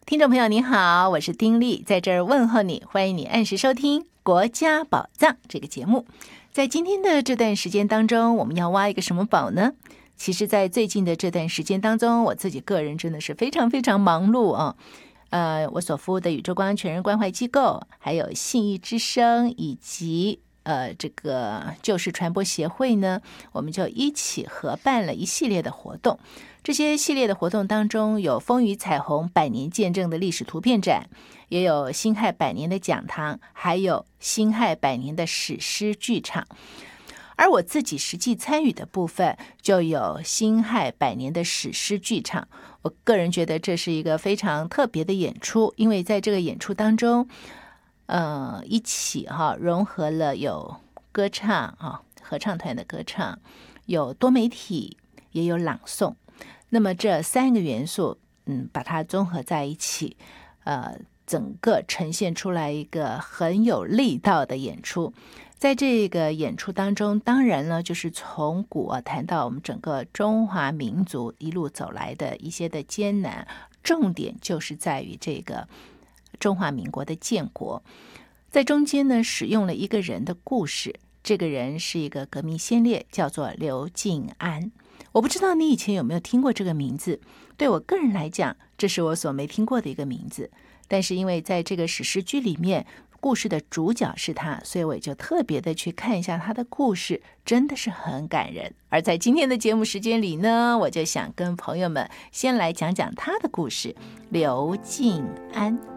听众朋友你好，我是丁莉，在这儿问候你，欢迎你按时收听《国家宝藏》这个节目。在今天的这段时间当中，我们要挖一个什么宝呢？其实在最近的这段时间当中，我自己个人真的是非常非常忙碌啊。我所服务的宇宙光全人关怀机构，还有信义之声，以及这个旧事传播协会呢，我们就一起合办了一系列的活动。这些系列的活动当中，有风雨彩虹100年见证的历史图片展，也有辛亥100年的讲堂，还有辛亥100年的史诗剧场。而我自己实际参与的部分，就有辛亥100年的史诗剧场。我个人觉得这是一个非常特别的演出，因为在这个演出当中，一起融合了有歌唱合唱团的歌唱，有多媒体，也有朗诵。那么这3个元素，把它综合在一起，整个呈现出来一个很有力道的演出。在这个演出当中，当然呢，就是从古谈到我们整个中华民族一路走来的一些的艰难，重点就是在于这个中华民国的建国。在中间呢，使用了一个人的故事，这个人是一个革命先烈，叫做刘敬安。我不知道你以前有没有听过这个名字，对我个人来讲，这是我所没听过的一个名字。但是因为在这个史诗剧里面，故事的主角是他，所以我也就特别的去看一下他的故事，真的是很感人。而在今天的节目时间里呢，我就想跟朋友们先来讲讲他的故事，刘敬安。